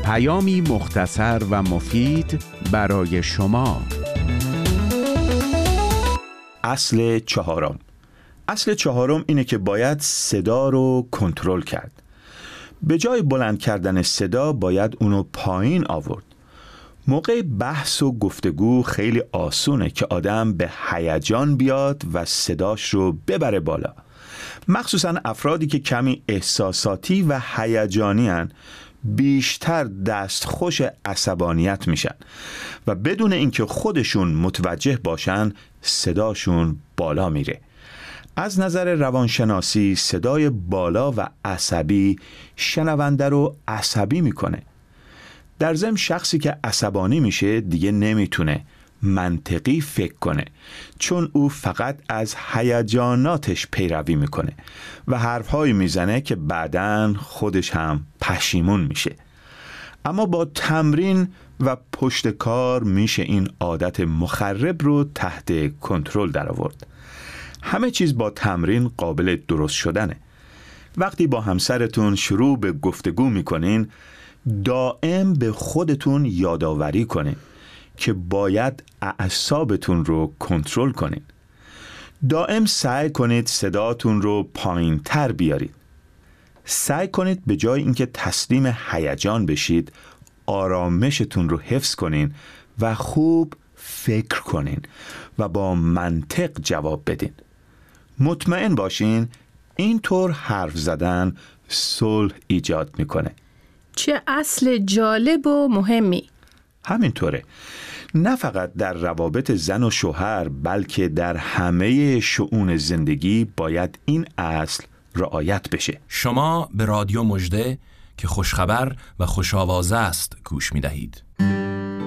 پیامی مختصر و مفید برای شما. اصل چهارم اینه که باید صدا رو کنترل کرد. به جای بلند کردن صدا باید اونو پایین آورد. موقع بحث و گفتگو خیلی آسونه که آدم به هیجان بیاد و صداش رو ببره بالا. مخصوصا افرادی که کمی احساساتی و هیجانی هن بیشتر دستخوش عصبانیت میشن و بدون اینکه خودشون متوجه باشن صداشون بالا میره. از نظر روانشناسی صدای بالا و عصبی شنونده رو عصبی میکنه. در ضمن شخصی که عصبانی میشه دیگه نمیتونه منطقی فکر کنه، چون او فقط از هیجاناتش پیروی میکنه و حرفهایی میزنه که بعداً خودش هم پشیمون میشه. اما با تمرین و پشت کار میشه این عادت مخرب رو تحت کنترل در آورد. همه چیز با تمرین قابل درست شدنه. وقتی با همسرتون شروع به گفتگو میکنین دائم به خودتون یادآوری کنین که باید اعصابتون رو کنترل کنین. دائم سعی کنید صداتون رو پایین تر بیارید. سعی کنید به جای اینکه تسلیم هیجان بشید آرامشتون رو حفظ کنین و خوب فکر کنین و با منطق جواب بدین. مطمئن باشین اینطور حرف زدن صلح ایجاد میکنه. چه اصل جالب و مهمی. همینطوره. نه فقط در روابط زن و شوهر بلکه در همه شؤون زندگی باید این اصل رعایت بشه. شما به رادیو مژده که خوشخبر و خوش‌آوازه است گوش می‌دهید.